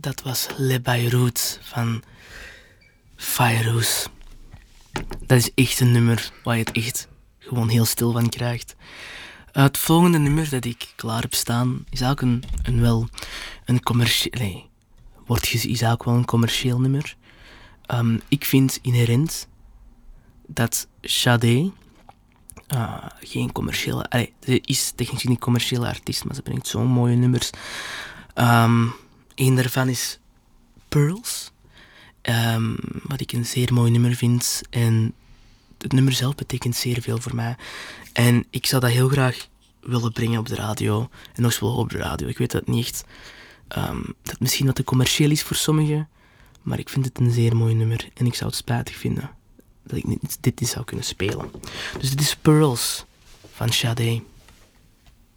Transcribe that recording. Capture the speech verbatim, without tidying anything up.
dat was Le Beirut van Fairuz. Dat is echt een nummer waar je het echt gewoon heel stil van krijgt. Het volgende nummer dat ik klaar heb staan is ook een, een wel een commercieel... Nee, wordt gezien, is ook wel een commercieel nummer. Um, ik vind inherent dat Sade uh, geen commerciële... Allee, ze is technisch gezien een commerciële artiest, maar ze brengt zo'n mooie nummers. Um, een daarvan is Pearls, um, wat ik een zeer mooi nummer vind. En het nummer zelf betekent zeer veel voor mij. En ik zou dat heel graag willen brengen op de radio. En nog eens wel op de radio. Ik weet dat het niet echt... Um, dat het misschien wat te commercieel is voor sommigen. Maar ik vind het een zeer mooi nummer. En ik zou het spijtig vinden dat ik dit niet zou kunnen spelen. Dus dit is Pearls van Sade.